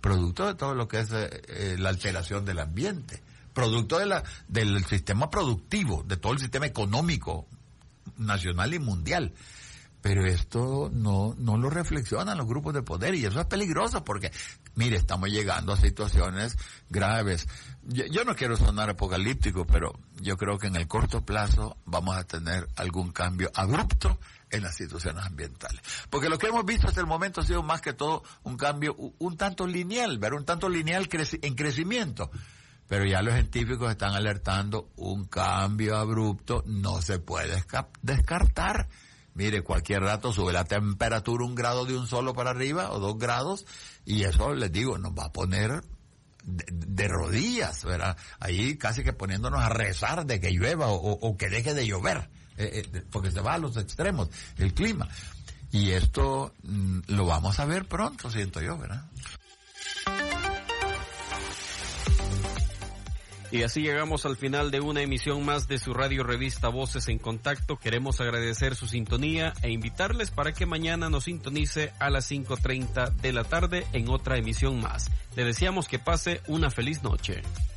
producto de todo lo que es la alteración del ambiente, producto del sistema productivo, de todo el sistema económico nacional y mundial. Pero esto no lo reflexionan los grupos de poder, y eso es peligroso porque, mire, estamos llegando a situaciones graves. Yo no quiero sonar apocalíptico, pero yo creo que en el corto plazo vamos a tener algún cambio abrupto en las situaciones ambientales. Porque lo que hemos visto hasta el momento ha sido más que todo un cambio un tanto lineal, ¿verdad? Un tanto lineal en crecimiento. Pero ya los científicos están alertando, un cambio abrupto no se puede descartar. Mire, cualquier rato sube la temperatura 1 grado de un solo para arriba o 2 grados, y eso, les digo, nos va a poner de rodillas, ¿verdad? Ahí casi que poniéndonos a rezar de que llueva o que deje de llover, porque se va a los extremos el clima. Y esto lo vamos a ver pronto, siento yo, ¿verdad? Y así llegamos al final de una emisión más de su radio revista Voces en Contacto. Queremos agradecer su sintonía e invitarles para que mañana nos sintonice a las 5:30 de la tarde en otra emisión más. Le deseamos que pase una feliz noche.